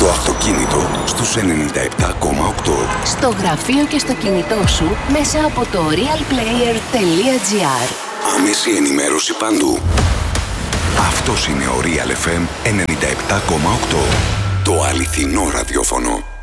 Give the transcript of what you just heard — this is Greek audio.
Στο αυτοκίνητο στους 97,8. Στο γραφείο και στο κινητό σου μέσα από το realplayer.gr. Άμεση ενημέρωση παντού. Αυτός είναι ο Real FM 97,8. Το αληθινό ραδιόφωνο.